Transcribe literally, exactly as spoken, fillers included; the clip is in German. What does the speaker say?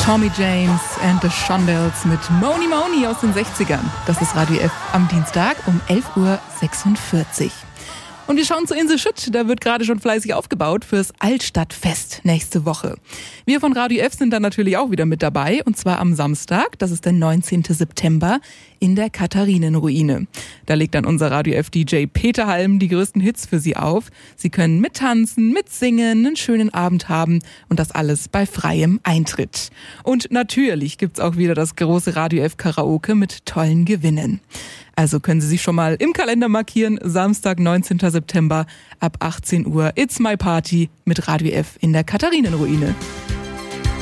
Tommy James and the Shondells mit Moni Moni aus den sechzigern. Das ist Radio F am Dienstag um elf Uhr sechsundvierzig. Und wir schauen zur Insel Schütt, da wird gerade schon fleißig aufgebaut fürs Altstadtfest nächste Woche. Wir von Radio F sind dann natürlich auch wieder mit dabei, und zwar am Samstag, das ist der neunzehnten September, in der Katharinenruine. Da legt dann unser Radio F-D J Peter Halm die größten Hits für Sie auf. Sie können mittanzen, mitsingen, einen schönen Abend haben und das alles bei freiem Eintritt. Und natürlich gibt's auch wieder das große Radio F Karaoke mit tollen Gewinnen. Also können Sie sich schon mal im Kalender markieren, Samstag, neunzehnten September ab achtzehn Uhr. It's my party mit Radio F in der Katharinenruine.